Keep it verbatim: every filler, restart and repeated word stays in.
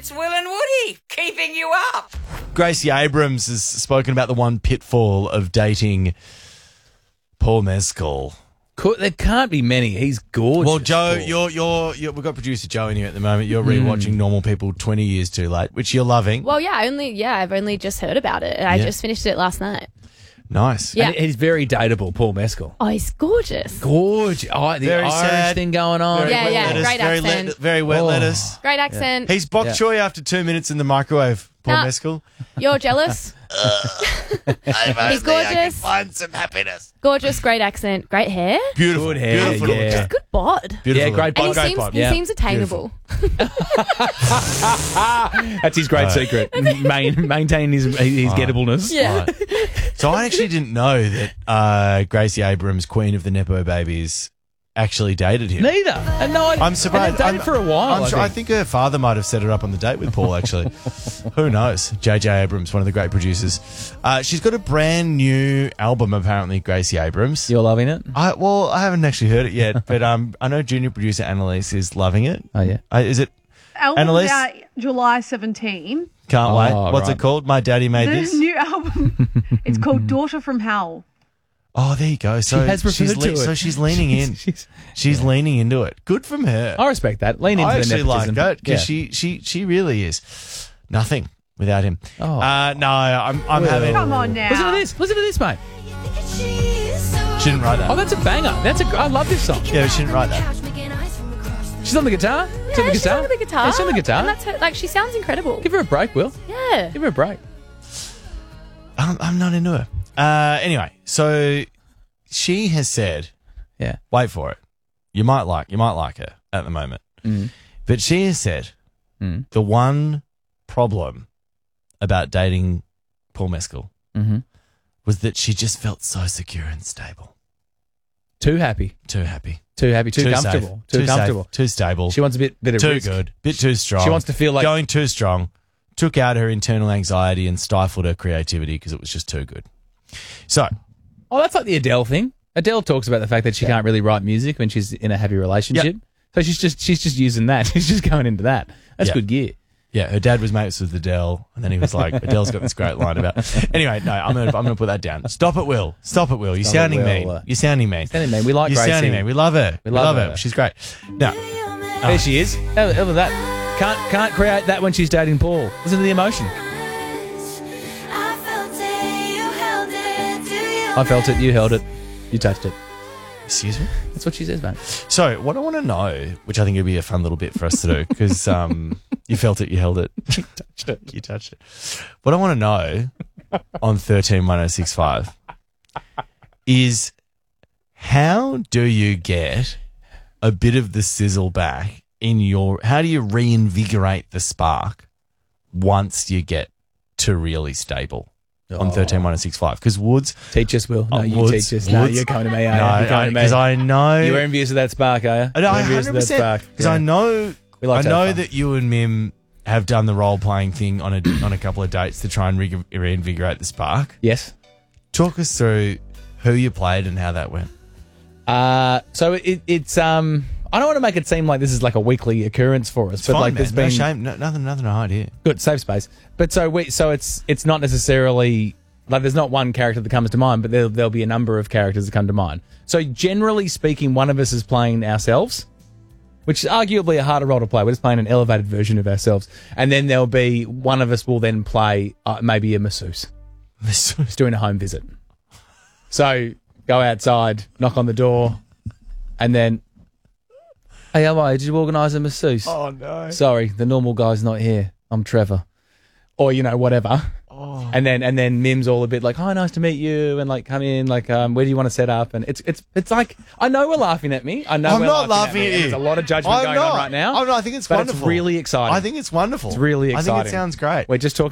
It's Will and Woody keeping you up. Gracie Abrams has spoken about the one pitfall of dating Paul Mescal. Could, there can't be many. He's gorgeous. Well, Joe, Paul. you're, you're, you're, we've got producer Joe in here at the moment. You're rewatching Normal People twenty years too late, which you're loving. Well, yeah, I only yeah, I've only just heard about it. I Yeah. just finished it last night. Nice. Yeah. And he's very dateable, Paul Mescal. Oh, he's gorgeous. Gorgeous. Oh, the Very Irish sad. thing going on. Very Yeah, wet yeah, lettuce, great very accent. let- very wet Oh. lettuce. Great accent. He's bok Yeah. choy after two minutes in the microwave, Paul Nah. Mescal. You're jealous. He's gorgeous. Find some happiness. Gorgeous, great accent, great hair. Beautiful. Good hair, Beautiful. yeah. Yeah. Good bod. Beautiful. Yeah, great And he bod. Great seems, bod. he Yeah. seems attainable. That's his great secret. Main, maintaining his, his gettableness. Yeah. So I actually didn't know that uh, Gracie Abrams, Queen of the Nepo Babies, actually dated him. Neither. And no, I, I'm surprised. And they've dated I'm- for a while. I'm sure, I I think. think her father might have set her up on the date with Paul, actually. Who knows? J J Abrams, one of the great producers. Uh, she's got a brand new album, apparently, Gracie Abrams. You're loving it? I, well, I haven't actually heard it yet, but um, I know junior producer Annalise is loving it. Oh, yeah. Uh, is it? Album's Annalise? out July seventeenth. Can't Oh, wait. What's right. it called? My Daddy Made The This? new album, it's called Daughter from Hell. Oh, there you go. So has referred she's to it. So she's leaning in. She's- She's leaning into it. Good from her. I respect that. Lean into I the actually like nepotism. that because Yeah. she, she, she really is nothing without him. Oh. Uh, no, I'm, I'm Well. having. Come on now. Listen to this. Listen to this, mate. She didn't write that. Oh, that's a banger. That's a. I love this song. Yeah, but she didn't write that. She's on the guitar. Yeah, she's on the she's guitar. on the guitar. Yeah, she's on the guitar. And that's her, like, she sounds incredible. Give her a break, Will. Yeah. Give her a break. I'm, I'm not into her. Uh, anyway, so she has said, Yeah. wait for it. You might like, you might like her at the moment, Mm. but she has said Mm. the one problem about dating Paul Mescal Mm-hmm. was that she just felt so secure and stable, Too happy. too happy, Too happy. Too, comfortable. safe, Too, comfortable. safe, too stable, She wants a bit, bit of too risk. good, bit too strong. She wants to feel like going too strong, took out her internal anxiety and stifled her creativity because it was just too good. So, Oh, that's like the Adele thing. Adele talks about the fact that she can't really write music when she's in a happy relationship. So she's just she's just using that. She's just going into that. That's Yeah. good gear. yeah, her dad was mates with Adele, and then he was like, Adele's got this great line about. Anyway, no, I'm gonna I'm gonna put that down. Stop it, Will. Stop it, Will. You're Stop it, sounding Will. mean. You're sounding mean. Sounding mean. We like You're Gracie. sounding mean. We love her. We, love love, her. her. She's great. Now, There she is. How how about that? Can't can't create that when she's dating Paul. Listen to the emotion. I felt it. You held it. You touched it. excuse me. That's what she says, mate. So, what I want to know, which I think would be a fun little bit for us to do, because um, you felt it, you held it, you touched it, you touched it. What I want to know on thirteen one oh six five is how do you get a bit of the sizzle back in your? How do you reinvigorate the spark once you get to really stable? On thirteen one oh six five, because Woods, Teach us, Will. No, Oh, you Woods, teach us. No, Woods. you're coming to me, are you? no, You're coming to me. because I know You were envious of that spark, are you? I know, You're I envious of hundred that spark. percent. Because I know, We like I to have know fun. that you and Mim have done the role playing thing on a on a couple of dates to try and re- reinvigorate the spark. Yes. Talk us through who you played and how that went. Uh, so it, it's um. I don't want to make it seem like this is like a weekly occurrence for us, It's but fine, like man. there's No been shame, no, nothing, nothing to hide here. good safe space. But so we so it's it's not necessarily like there's not one character that comes to mind, but there there'll be a number of characters that come to mind. So generally speaking, one of us is playing ourselves, which is arguably a harder role to play. We're just playing an elevated version of ourselves, and then there'll be one of us will then play uh, maybe a masseuse. Who's doing a home visit. So go outside, knock on the door, and then, hey, how are you? Did you organise a masseuse? Oh no! Sorry, the normal guy's not here. I'm Trevor. Or, you know, whatever. Oh. And then and then Mim's all a bit like, hi, nice to meet you, and like come in, like um, where do you want to set up? And it's it's it's like I know we're laughing at me. I know I'm we're not laughing, laughing at, at me, and you. There's a lot of judgment I'm going not. on right now. I'm not, I think it's but wonderful. It's really exciting. I think it's wonderful. It's really I exciting. think it sounds great. We're just talking